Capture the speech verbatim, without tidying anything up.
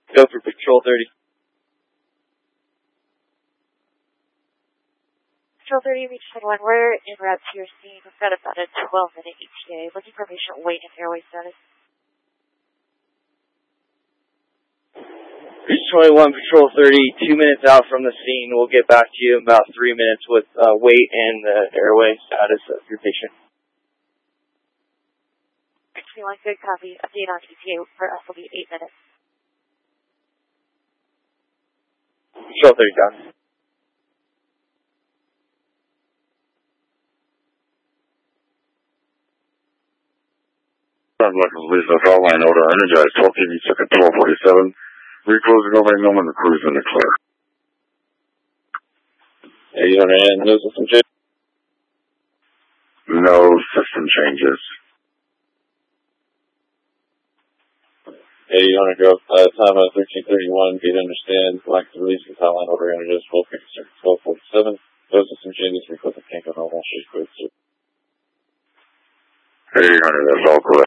Go for Patrol thirty. Patrol thirty, reach ten one. We're en route to your scene. We've got about a twelve minute E T A. Looking for patient weight and airway status. Reach twenty-one, Patrol thirty, two minutes out from the scene. We'll get back to you in about three minutes with uh, weight and the airway status of your patient. twenty-one, good copy. Update on E T A for us will be eight minutes. Patrol thirty down. Sounds like a police call line order energized. twelve T V second twelve forty-seven. Reclosing over Norman, the cruise in the clear. eight hundred and no system change? No system changes. eight hundred go, uh, time of thirteen thirty-one, gate understand, like the release of call line order energized, twelve forty-seven. No system changes, reclosing tank on normal, she's cleared. eight hundred, that's all clear.